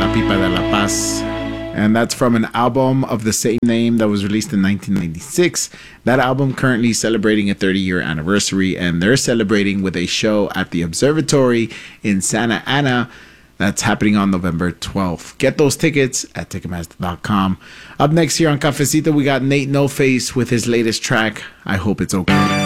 La Pipa de la Paz. And that's from an album of the same name that was released in 1996. That album currently celebrating a 30-year anniversary, and they're celebrating with a show at the Observatory in Santa Ana. That's happening on November 12th. Get those tickets at Ticketmaster.com. Up next here on Cafecito, we got Nate No Face with his latest track, I Hope It's Okay.